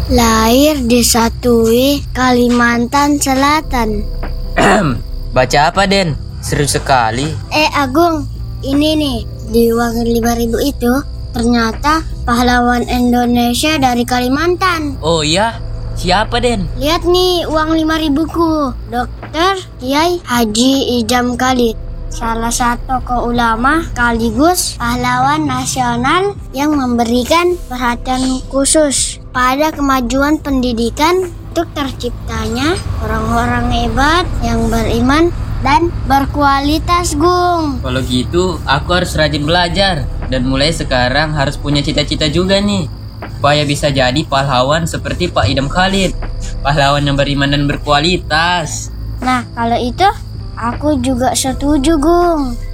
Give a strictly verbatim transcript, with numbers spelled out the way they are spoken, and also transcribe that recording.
Lahir di Satui, Kalimantan Selatan. Baca apa, Den? Seru sekali. Eh Agung, ini nih, di uang lima ribu itu ternyata pahlawan Indonesia dari Kalimantan. Oh iya? Siapa, Den? Lihat nih uang lima ribuku, Dokter Kiai Haji Ijam Khalid, salah satu tokoh ulama sekaligus pahlawan nasional yang memberikan perhatian khusus pada kemajuan pendidikan untuk terciptanya orang-orang hebat yang beriman dan berkualitas, Gung. Kalau gitu, aku harus rajin belajar dan mulai sekarang harus punya cita-cita juga nih, supaya bisa jadi pahlawan seperti Pak Idam Khalid, pahlawan yang beriman dan berkualitas. Nah, kalau itu aku juga setuju, Gung.